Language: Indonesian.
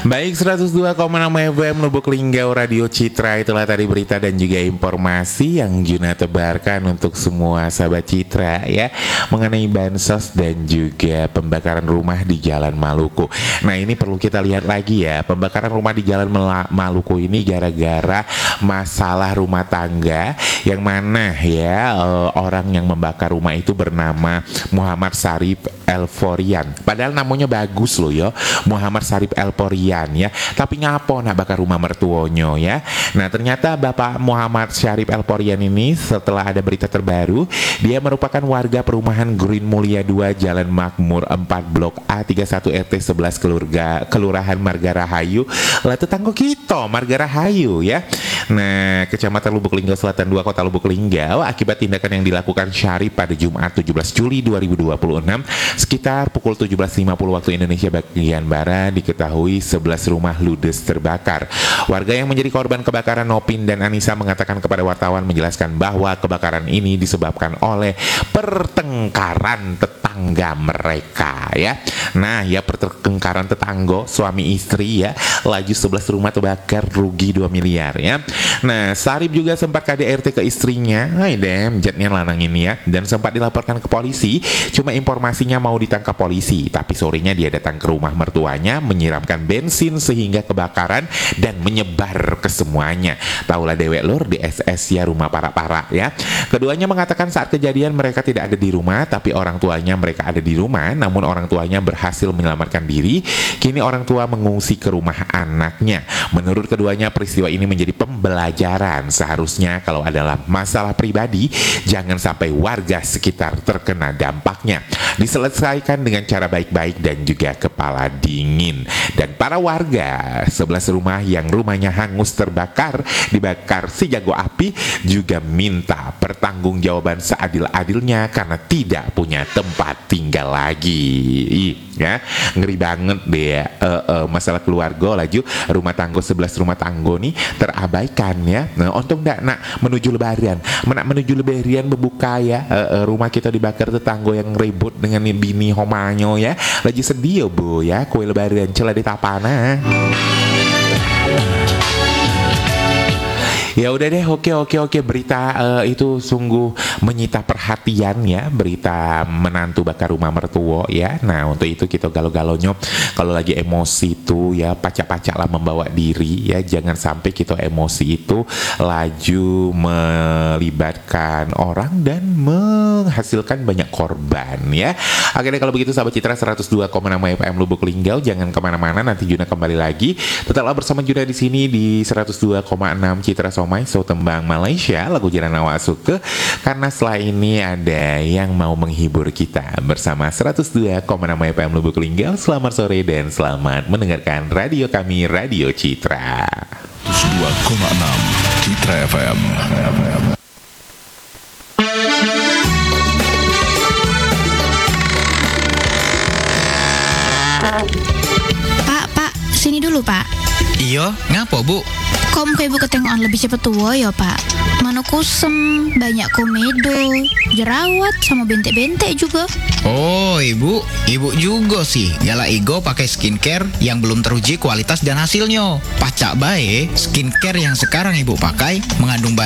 Baik, 102,6 FM Lubuk Linggau Radio Citra. Itulah tadi berita dan juga informasi yang Juna tebarkan untuk semua sahabat Citra ya, mengenai bansos dan juga pembakaran rumah di Jalan Maluku. Nah, ini perlu kita lihat lagi ya, pembakaran rumah di Jalan Maluku ini gara-gara masalah rumah tangga, yang mana ya orang yang membakar rumah itu bernama Muhammad Sarip Elforian. Padahal namanya bagus loh ya, Muhammad Sarip Elforian ya. Tapi ngapo nak bakar rumah mertuonyo ya. Nah, ternyata Bapak Muhammad Sarip Elforian ini setelah ada berita terbaru, dia merupakan warga perumahan Green Mulia 2 Jalan Makmur 4 Blok A31 RT 11 Kelurahan Marga Rahayu. Lah tetangga kita Marga Rahayu ya. Nah, Kecamatan Lubuk Linggau Selatan 2 Kota Lubuk Linggau, akibat tindakan yang dilakukan Syarif pada Jumat 17 Juli 2026 sekitar pukul 17.50 waktu Indonesia bagian Barat, diketahui 11 rumah ludes terbakar. Warga yang menjadi korban kebakaran, Nopin dan Anissa, mengatakan kepada wartawan menjelaskan bahwa kebakaran ini disebabkan oleh pertengkaran tetangga mereka ya. Nah, ya pertengkaran tetangga suami istri ya, laju 11 rumah terbakar, rugi 2 miliar ya. Nah, Sarip juga sempat KDRT ke istrinya, hai dem, jetnya lanang ini ya, dan sempat dilaporkan ke polisi. Cuma informasinya mau ditangkap polisi, tapi sorenya dia datang ke rumah mertuanya, menyiramkan bensin sehingga kebakaran dan menyebar ke semuanya. Taulah dewek lur di SS ya, rumah para-para ya. Keduanya mengatakan saat kejadian mereka tidak ada di rumah, tapi orang tuanya mereka ada di rumah, namun orang tuanya berhasil menyelamatkan diri. Kini orang tua mengungsi ke rumah anaknya. Menurut keduanya, peristiwa ini menjadi pembelajaran. Seharusnya kalau adalah masalah pribadi, jangan sampai warga sekitar terkena dampaknya. Diselesaikan dengan cara baik-baik dan juga kepala dingin. Dan para warga 11 rumah yang rumahnya hangus terbakar, dibakar si jago api, juga minta pertanggungjawaban seadil-adilnya karena tidak punya tempat tinggal lagi. Ya, ngeri banget deh ya. Masalah keluarga laju rumah tangga 11 rumah tangga nih terabaikan ya. Nah, untung ndak nak menuju lebaran membuka ya, rumah kita dibakar tetangga yang ribut dengan bini homanyo ya. Lagi sedih bu ya, kue lebaran celah di tapana. Ya udah deh, oke. Berita itu sungguh menyita perhatian ya, berita menantu bakar rumah mertua ya. Nah, untuk itu kita galo-galonyo kalau lagi emosi itu ya, pacak-pacak lah membawa diri ya. Jangan sampai kita emosi itu laju melibatkan orang dan menghasilkan banyak korban ya. Akhirnya kalau begitu sahabat Citra 102,6 FM Lubuk Linggau, jangan kemana-mana, nanti Juna kembali lagi. Tetaplah bersama Juna di sini di 102,6 Citra Somai, so tembang Malaysia, lagu Jalan Awak Suka. Karena setelah ini ada yang mau menghibur kita bersama 102,6 FM Lubuk Linggau. Selamat sore dan selamat mendengarkan radio kami, Radio Citra 102,6 Citra FM. Pak, sini dulu Pak. Iya, ngapa Bu? Kok muka ibu ketengokan lebih cepat tua ya Pak? Mana kusem, banyak komedo, jerawat, sama bentek-bentek juga. Oh, ibu juga sih. Gala Igo pakai skincare yang belum teruji kualitas dan hasilnya. Pacak bae, skincare yang sekarang ibu pakai mengandung